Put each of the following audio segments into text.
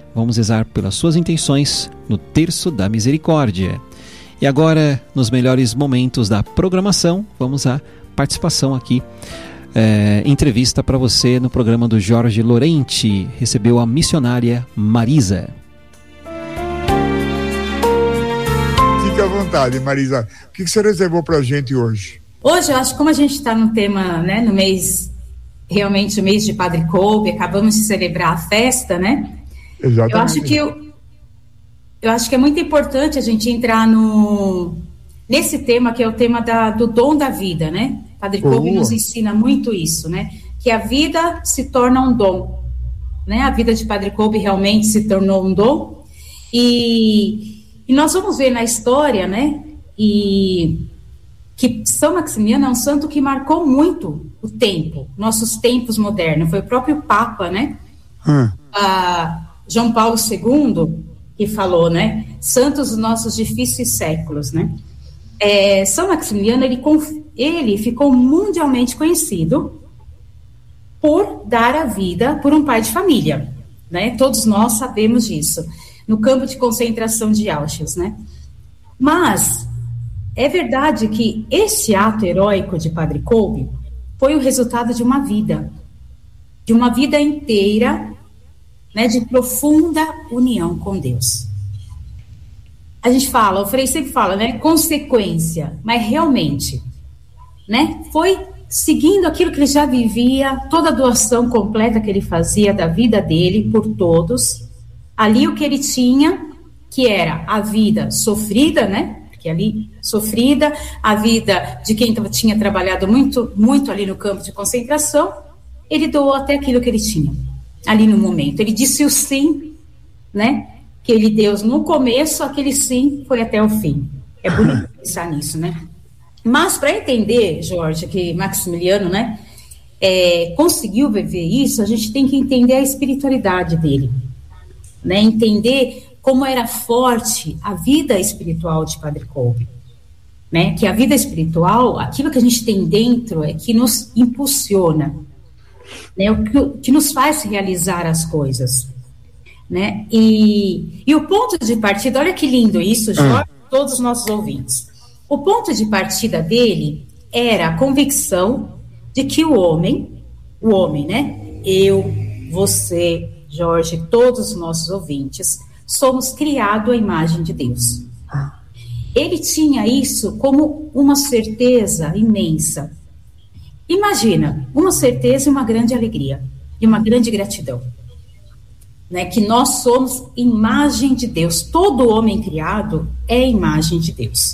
vamos rezar pelas suas intenções no Terço da Misericórdia. E agora, nos melhores momentos da programação, vamos à participação aqui. Entrevista para você no programa do Jorge Lorente. Recebeu a missionária Marisa. Fique à vontade, Marisa. O que você reservou para a gente hoje? Hoje, eu acho que como a gente está no tema, né, no mês, realmente o mês de Padre Kolbe, acabamos de celebrar a festa, né? Exatamente. Eu acho que é muito importante a gente entrar nesse tema, que é o tema do dom da vida, né? Padre Kolbe nos ensina muito isso, né? Que a vida se torna um dom, né? A vida de Padre Kolbe realmente se tornou um dom. E nós vamos ver na história, né? E que São Maximiliano é um santo que marcou muito o tempo, nossos tempos modernos. Foi o próprio Papa, né? João Paulo II, que falou, né? Santos dos nossos difíceis séculos, né? São Maximiliano, ele ficou mundialmente conhecido por dar a vida por um pai de família, né? Todos nós sabemos disso, no campo de concentração de Auschwitz, né? Mas é verdade que esse ato heróico de Padre Kolbe foi o resultado de uma vida inteira, né, de profunda união com Deus. A gente fala, o Frei sempre fala, né, consequência, mas realmente, né, foi seguindo aquilo que ele já vivia, toda a doação completa que ele fazia da vida dele por todos, ali o que ele tinha, que era a vida sofrida, né, porque ali sofrida, a vida de quem tinha trabalhado muito, muito ali no campo de concentração, ele doou até aquilo que ele tinha, ali no momento. Ele disse o sim, né, que ele deu no começo, aquele sim foi até o fim. É bonito pensar nisso, né? Mas para entender, Jorge, que Maximiliano, né, conseguiu viver isso, a gente tem que entender a espiritualidade dele, né, entender como era forte a vida espiritual de Padre Kolbe, né? Que a vida espiritual, aquilo que a gente tem dentro é que nos impulsiona, né? O que nos faz realizar as coisas, né? E o ponto de partida, olha que lindo isso, Jorge, todos os nossos ouvintes. O ponto de partida dele era a convicção de que o homem, né? Eu, você, Jorge, todos os nossos ouvintes, somos criados à imagem de Deus. Ele tinha isso como uma certeza imensa. Imagina, uma certeza e uma grande alegria, e uma grande gratidão, né? Que nós somos imagem de Deus. Todo homem criado é imagem de Deus.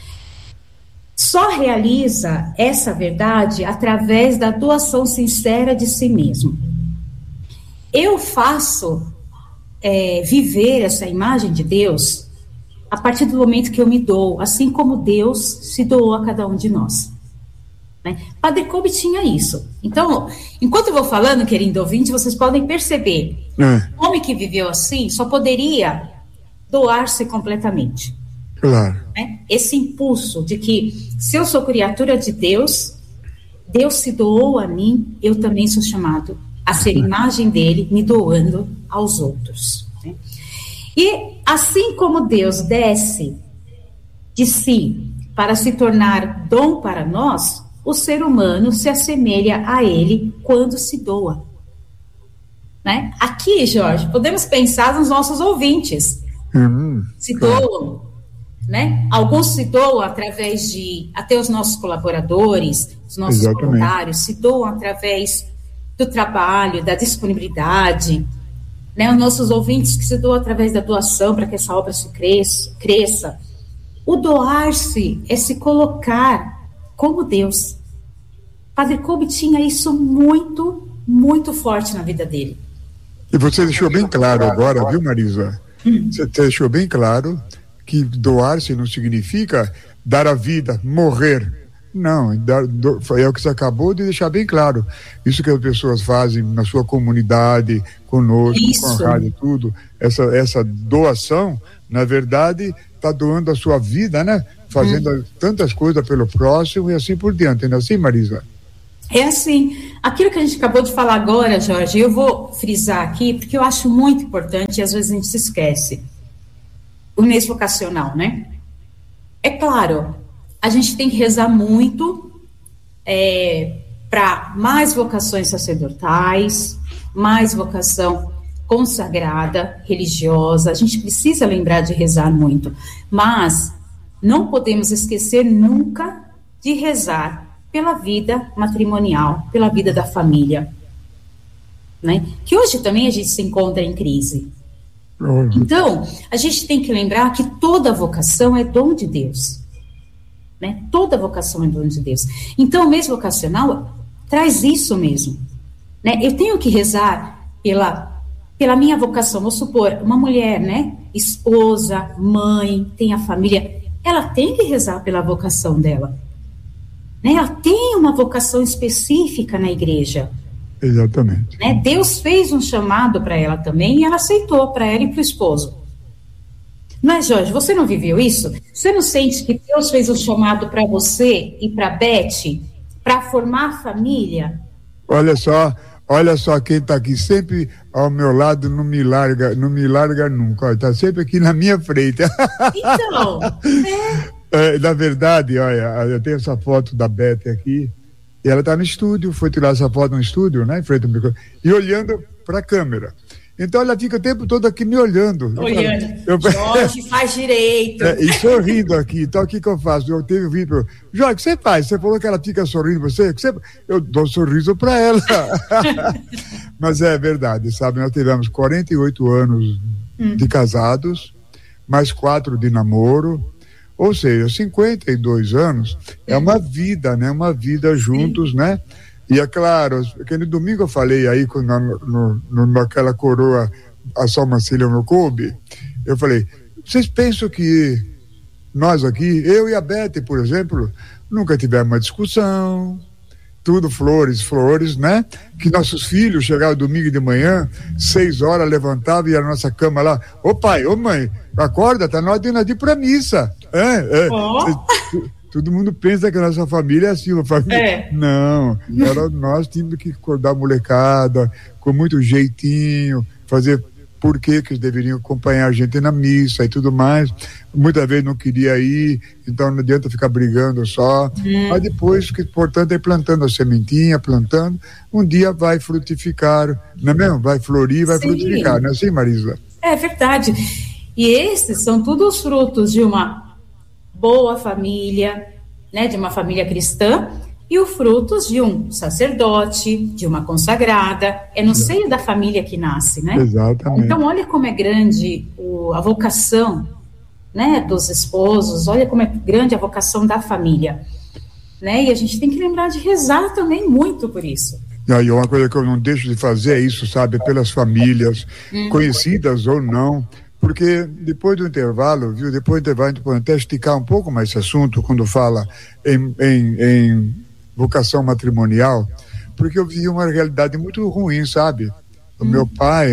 Só realiza essa verdade através da doação sincera de si mesmo. Eu faço viver essa imagem de Deus a partir do momento que eu me dou, assim como Deus se doou a cada um de nós, né? Padre Kolbe tinha isso. Então, enquanto eu vou falando, querido ouvinte, vocês podem perceber, o homem que viveu assim só poderia doar-se completamente. Claro. Né? Esse impulso de que, se eu sou criatura de Deus, Deus se doou a mim, eu também sou chamado a ser imagem dele, me doando aos outros, né? E assim como Deus desce de si para se tornar dom para nós, o ser humano se assemelha a ele quando se doa, né? Aqui, Jorge, podemos pensar nos nossos ouvintes. Se doam, né? Alguns se doam através de, até os nossos colaboradores, os nossos voluntários, se doam através do trabalho, da disponibilidade, né? Os nossos ouvintes que se doam através da doação para que essa obra se cresça. O doar-se é se colocar como Deus. Padre Kolbe tinha isso muito, muito forte na vida dele. E você deixou bem claro agora, viu, Marisa? Você deixou bem claro que doar-se não significa dar a vida, morrer. Não, é o que você acabou de deixar bem claro. Isso que as pessoas fazem na sua comunidade, conosco, com a rádio e tudo, essa doação, na verdade, está doando a sua vida, né? Fazendo tantas coisas pelo próximo e assim por diante. Não é assim, Marisa? É assim. aquilo que a gente acabou de falar agora, Jorge, eu vou frisar aqui, porque eu acho muito importante e às vezes a gente se esquece. O mês vocacional, né? É claro, a gente tem que rezar muito para mais vocações sacerdotais, mais vocação consagrada, religiosa. A gente precisa lembrar de rezar muito, mas não podemos esquecer nunca de rezar pela vida matrimonial, pela vida da família, né? Que hoje também a gente se encontra em crise. Então, a gente tem que lembrar que toda vocação é dom de Deus, né? Toda vocação é dom de Deus. Então, o mês vocacional traz isso mesmo, né? Eu tenho que rezar pela minha vocação. Vou supor, uma mulher, né? Esposa, mãe, tem a família, ela tem que rezar pela vocação dela, né? Ela tem uma vocação específica na igreja. Exatamente. Né? Deus fez um chamado para ela também e ela aceitou, para ela e para o esposo. Mas, Jorge, você não viveu isso? Você não sente que Deus fez um chamado para você e para Beth para formar a família? Olha só quem está aqui sempre ao meu lado, não me larga nunca. Está sempre aqui na minha frente. Então, na verdade, olha, eu tenho essa foto da Beth aqui, e ela está no estúdio, foi tirar essa foto no estúdio, né, em frente ao microfone, e olhando para a câmera. Então ela fica o tempo todo aqui me olhando. Jorge, faz direito. E sorrindo aqui. Então o que eu faço? Eu tenho vídeo. Jorge, o que você faz? Você falou que ela fica sorrindo você? Eu dou um sorriso para ela. Mas é verdade, sabe? Nós tivemos 48 anos de casados, mais 4 de namoro. Ou seja, 52 anos é uma vida, né? Uma vida juntos, né? E é claro, aquele domingo eu falei aí, naquela coroa, a Salmancília no coube, eu falei, vocês pensam que nós aqui, eu e a Beth, por exemplo, nunca tivemos uma discussão, tudo flores, né? Que nossos filhos chegavam domingo de manhã, 6 horas, levantavam e ia na nossa cama lá, ô pai, ô mãe, acorda, tá na hora de ir pra missa. Todo mundo pensa que a nossa família é assim, uma família. Não, nós tínhamos que acordar a molecada com muito jeitinho, fazer por que eles deveriam acompanhar a gente na missa e tudo mais. Muitas vezes não queria ir, então não adianta ficar brigando só. Mas depois, o que é importante é plantando a sementinha, um dia vai frutificar, não é mesmo? Vai florir, vai frutificar, não é assim, Marisa? É verdade. E esses são todos os frutos de uma boa família, né, de uma família cristã, e os frutos de um sacerdote, de uma consagrada, é no seio da família que nasce, né? Exatamente. Então, olha como é grande a vocação, né, dos esposos, olha como é grande a vocação da família, né? E a gente tem que lembrar de rezar também muito por isso. E uma coisa que eu não deixo de fazer é isso, sabe, pelas famílias, conhecidas ou não. Porque depois do intervalo, depois do intervalo a gente pode até esticar um pouco mais esse assunto quando fala em vocação matrimonial, porque eu vi uma realidade muito ruim, sabe? O meu pai,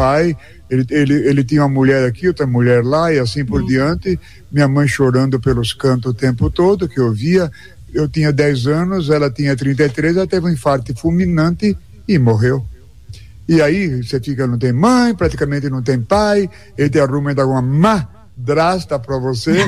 ele tinha uma mulher aqui, outra mulher lá e assim por diante, minha mãe chorando pelos cantos o tempo todo, que eu via, eu tinha 10 anos, ela tinha 33, ela teve um infarto fulminante e morreu. E aí você fica, não tem mãe, praticamente não tem pai, ele te arruma ainda uma madrasta para você.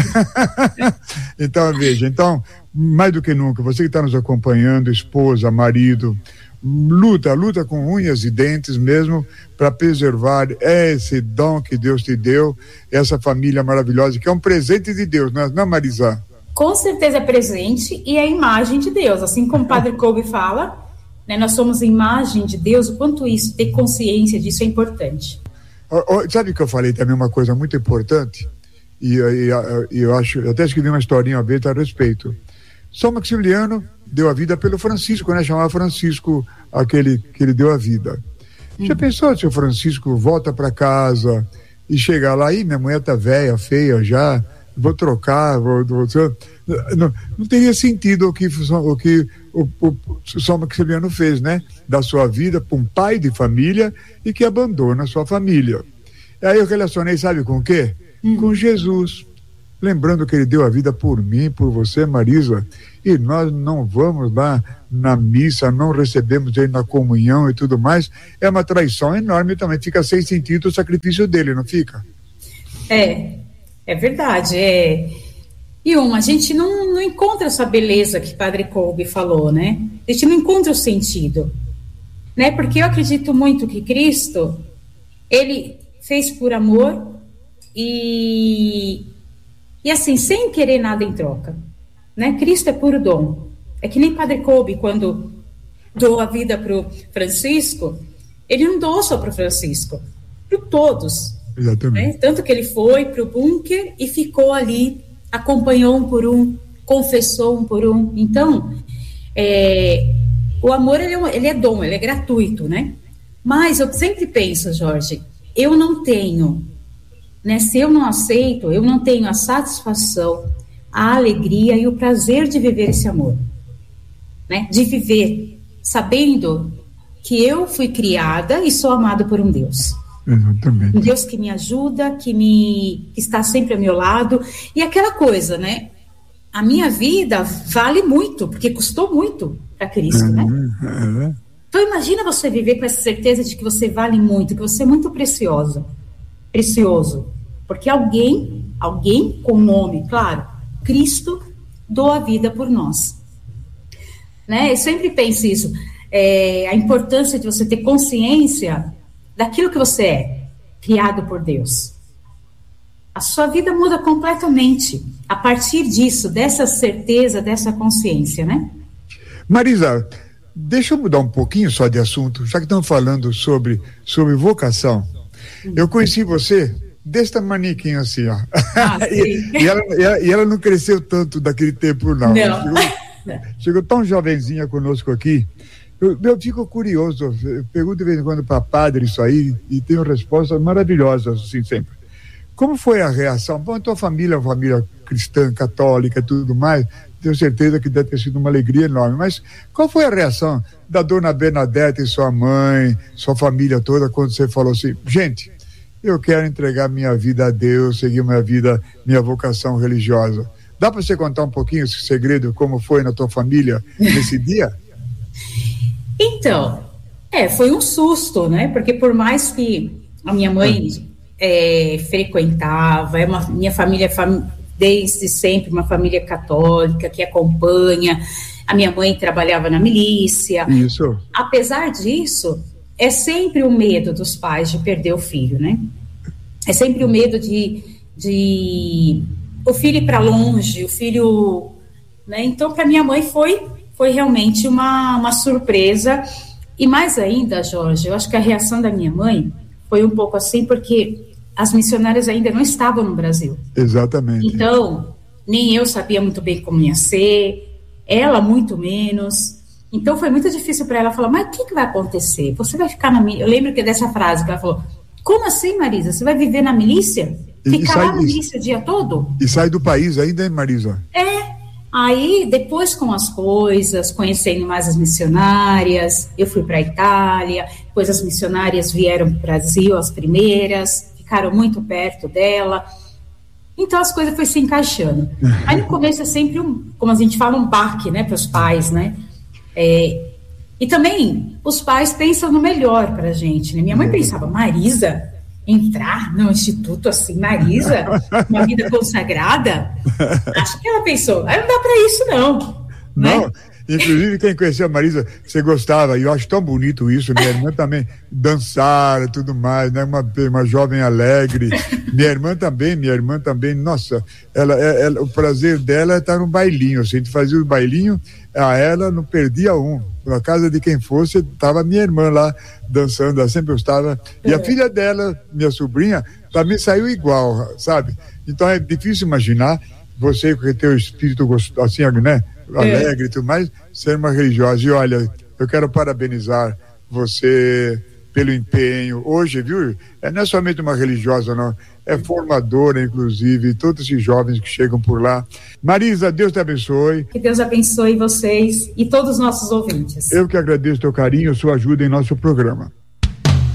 Então, veja, mais do que nunca, você que está nos acompanhando, esposa, marido, luta com unhas e dentes mesmo para preservar esse dom que Deus te deu, essa família maravilhosa, que é um presente de Deus, não é, Marisa? Com certeza é presente e é a imagem de Deus, assim como o Padre Kolbe fala, né, nós somos a imagem de Deus, o quanto isso, ter consciência disso é importante. Sabe que eu falei também uma coisa muito importante? E eu até escrevi uma historinha uma vez a respeito. São Maximiliano deu a vida pelo Francisco, né? Chamava Francisco aquele que ele deu a vida. Já pensou se o Francisco volta para casa e chega lá, minha mulher tá velha, feia já, vou trocar, não teria sentido o que o São Maximiliano fez, né? Da sua vida para um pai de família e que abandona a sua família. E aí eu relacionei, sabe com o quê? Com Jesus. lembrando que ele deu a vida por mim, por você, Marisa, e nós não vamos lá na missa, não recebemos ele na comunhão e tudo mais, é uma traição enorme também, fica sem sentido o sacrifício dele, não fica? É verdade, E a gente não encontra essa beleza que Padre Kolbe falou, né? A gente não encontra o sentido, né? Porque eu acredito muito que Cristo, ele fez por amor e assim, sem querer nada em troca, né? Cristo é puro dom. É que nem Padre Kolbe, quando doou a vida para o Francisco, ele não doou só para o Francisco, para todos. Exatamente. Né? Tanto que ele foi para o bunker e ficou ali, acompanhou um por um, confessou um por um. Então, o amor, ele é dom, ele é gratuito, né? Mas eu sempre penso, Jorge, eu não tenho, né? Se eu não aceito, eu não tenho a satisfação, a alegria e o prazer de viver esse amor, né? De viver sabendo que eu fui criada e sou amada por um Deus. Exatamente. Um Deus que me ajuda, que está sempre ao meu lado. E aquela coisa, né? A minha vida vale muito, porque custou muito para Cristo, né? Então imagina você viver com essa certeza de que você vale muito, que você é muito precioso. Porque alguém com nome, claro, Cristo doa a vida por nós. Né? Eu sempre penso isso, a importância de você ter consciência daquilo que você é, criado por Deus. A sua vida muda completamente a partir disso, dessa certeza, dessa consciência, né? Marisa, deixa eu mudar um pouquinho só de assunto, já que estamos falando sobre vocação. Eu conheci você desse tamaninho assim, ó. e ela não cresceu tanto daquele tempo, não. Chegou tão jovenzinha conosco aqui. Eu fico curioso, eu pergunto de vez em quando para padre isso aí e tenho respostas maravilhosas, assim, sempre. Como foi a reação? Bom, a tua família é uma família cristã, católica e tudo mais, tenho certeza que deve ter sido uma alegria enorme, mas qual foi a reação da dona Bernadette e sua mãe, sua família toda, quando você falou assim, gente, eu quero entregar minha vida a Deus, seguir minha vocação religiosa? Dá para você contar um pouquinho esse segredo, como foi na tua família nesse dia? Então, foi um susto, né? Porque por mais que a minha mãe frequentava, minha família desde sempre uma família católica que acompanha, a minha mãe trabalhava na milícia. Isso. Apesar disso, é sempre o medo dos pais de perder o filho, né? É sempre o medo de o filho ir para longe, o filho, né? Então, para minha mãe foi realmente uma surpresa, e mais ainda, Jorge, eu acho que a reação da minha mãe foi um pouco assim, porque as missionárias ainda não estavam no Brasil. Exatamente. Então, nem eu sabia muito bem como ia ser, ela muito menos, então foi muito difícil para ela falar, mas o que vai acontecer? Você vai ficar na milícia? Eu lembro que dessa frase que ela falou, como assim, Marisa? Você vai viver na milícia? Ficar lá na milícia o dia todo? E sai do país ainda, hein, Marisa? Aí, depois com as coisas, conhecendo mais as missionárias, eu fui para a Itália, depois as missionárias vieram para o Brasil, as primeiras, ficaram muito perto dela, então as coisas foram se encaixando. Aí no começo é sempre como a gente fala, um baque, né, para os pais, né, e também os pais pensam no melhor para a gente, né, minha mãe pensava, Marisa, entrar no instituto assim, Marisa, uma vida consagrada, acho que ela pensou, não dá pra isso não. Não, né? Inclusive quem conheceu a Marisa, você gostava, e eu acho tão bonito isso, minha irmã também dançar e tudo mais, né, uma jovem alegre, minha irmã também, nossa, ela, o prazer dela é estar no bailinho, assim, a gente fazia o bailinho, a ela não perdia um, na casa de quem fosse, estava minha irmã lá dançando, ela sempre gostava, e a filha dela, minha sobrinha, também saiu igual, sabe? Então é difícil imaginar você com o teu espírito assim, né, alegre e tudo mais, ser uma religiosa. E olha, eu quero parabenizar você pelo empenho. Hoje, viu, não é somente uma religiosa, não, é formadora, inclusive, todos esses jovens que chegam por lá. Marisa, Deus te abençoe. Que Deus abençoe vocês e todos os nossos ouvintes. Eu que agradeço teu carinho, sua ajuda em nosso programa.